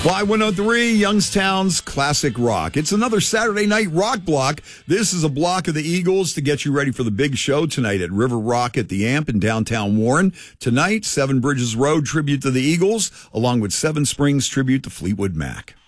Y103, Youngstown's Classic Rock. It's another Saturday night rock block. This is a block of the Eagles to get you ready for the big show tonight at River Rock at the Amp in downtown Warren. Tonight, Seven Bridges Road tribute to the Eagles, along with Seven Springs tribute to Fleetwood Mac.